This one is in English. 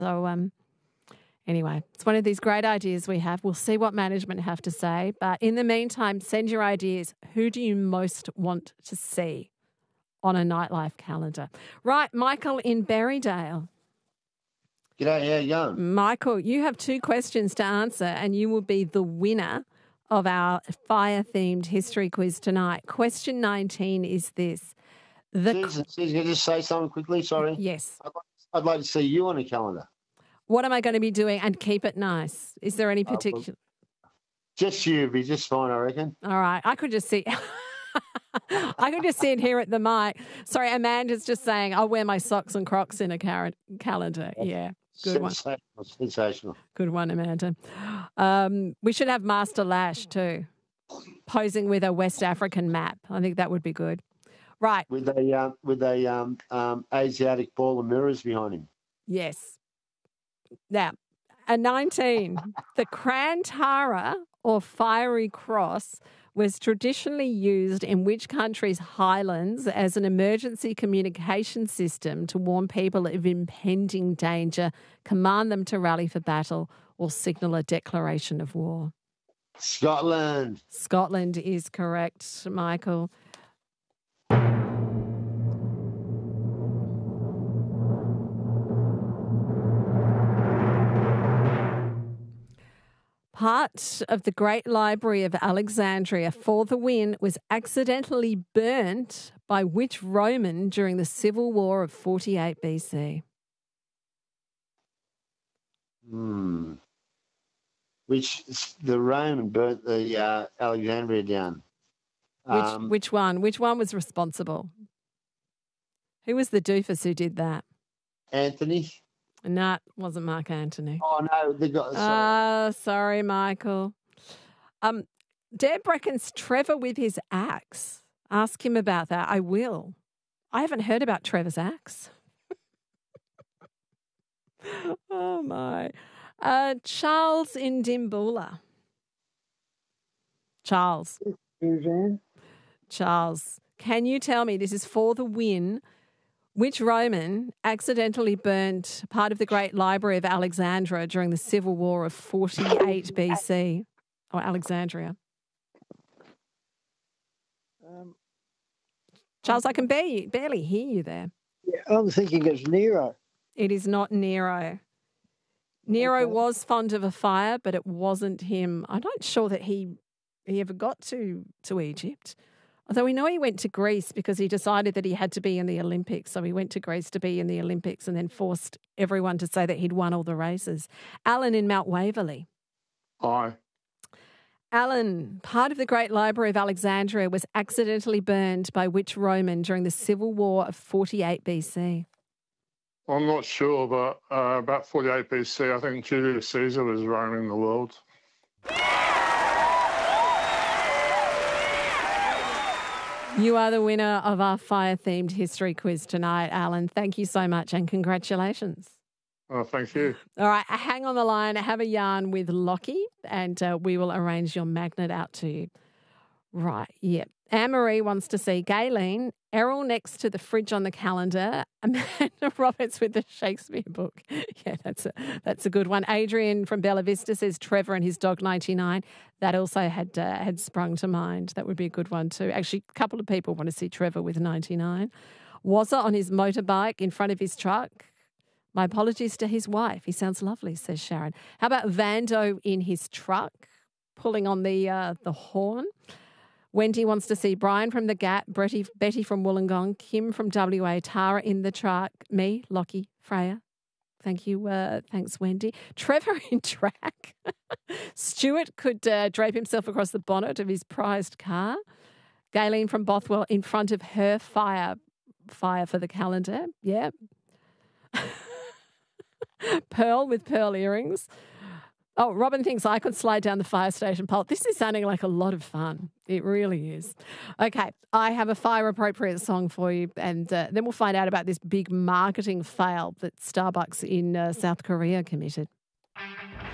So anyway, it's one of these great ideas we have. We'll see what management have to say. But in the meantime, send your ideas. Who do you most want to see on a nightlife calendar? Right, Michael in Berrydale. G'day, how you going? Michael, you have 2 questions to answer and you will be the winner of our fire-themed history quiz tonight. Question 19 is this. Susan, can I just say something quickly? Sorry. Yes. I'd like to see you on a calendar. What am I going to be doing? And keep it nice. Is there any particular... Just you would be just fine, I reckon. All right. I could just see... I could just sit here at the mic. Sorry, Amanda's just saying I'll wear my socks and Crocs in a calendar. Yeah, good one. Sensational. Good one, Amanda. We should have Master Lash too, posing with a West African map. I think that would be good. Right. With a Asiatic ball of mirrors behind him. Yes. Now, a 19. The Krantara or fiery cross was traditionally used in which country's highlands as an emergency communication system to warn people of impending danger, command them to rally for battle, or signal a declaration of war? Scotland. Scotland is correct, Michael. Part of the Great Library of Alexandria for the win was accidentally burnt by which Roman during the Civil War of 48 BC? Which the Roman burnt the Alexandria down. Which one? Which one was responsible? Who was the doofus who did that? Anthony. No, it wasn't Mark Antony. Oh, no. They got, sorry, Michael. Deb reckons Trevor with his axe. Ask him about that. I will. I haven't heard about Trevor's axe. Oh, my. Charles in Dimboola. Charles. Suzanne? Charles, can you tell me, this is for the win, which Roman accidentally burnt part of the Great Library of Alexandria during the Civil War of 48 BC, or Alexandria? Charles, I can barely hear you there. Yeah, I'm thinking it's Nero. It is not Nero. Nero was fond of a fire, but it wasn't him. I'm not sure that he ever got to Egypt. Although we know he went to Greece because he decided that he had to be in the Olympics. So he went to Greece to be in the Olympics and then forced everyone to say that he'd won all the races. Alan in Mount Waverley. Aye. Alan, part of the Great Library of Alexandria was accidentally burned by which Roman during the Civil War of 48 BC? I'm not sure, but about 48 BC, I think Julius Caesar was roaming the world. You are the winner of our fire-themed history quiz tonight, Alan. Thank you so much and congratulations. Oh, thank you. All right, hang on the line. Have a yarn with Lockie and we will arrange your magnet out to you. Right, yep. Anne-Marie wants to see Gayleen, Errol next to the fridge on the calendar, Amanda Roberts with the Shakespeare book. Yeah, that's a good one. Adrian from Bella Vista says Trevor and his dog 99. That also had sprung to mind. That would be a good one too. Actually, a couple of people want to see Trevor with 99. Wazza on his motorbike in front of his truck. My apologies to his wife. He sounds lovely, says Sharon. How about Vando in his truck, pulling on the horn? Wendy wants to see Brian from the Gap, Betty from Wollongong, Kim from WA, Tara in the truck, me, Lockie, Freya. Thank you. Thanks, Wendy. Trevor in track. Stuart could drape himself across the bonnet of his prized car. Gayleen from Bothwell in front of her fire for the calendar. Yeah. Pearl with pearl earrings. Oh, Robin thinks I could slide down the fire station pole. This is sounding like a lot of fun. It really is. Okay, I have a fire-appropriate song for you, and then we'll find out about this big marketing fail that Starbucks in South Korea committed.